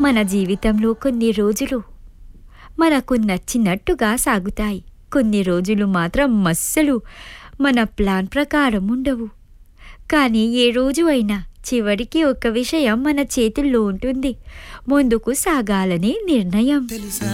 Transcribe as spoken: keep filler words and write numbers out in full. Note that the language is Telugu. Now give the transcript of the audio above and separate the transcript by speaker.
Speaker 1: మన జీవితంలో కొన్ని రోజులు మనకు నచ్చినట్టుగా సాగుతాయి. కొన్ని రోజులు మాత్రం అస్సలు మన ప్లాన్ ప్రకారం ఉండవు. కానీ ఏ రోజు అయినా చివరికి ఒక విషయం మన చేతుల్లో ఉంటుంది. ముందుకు సాగాలనే నిర్ణయం.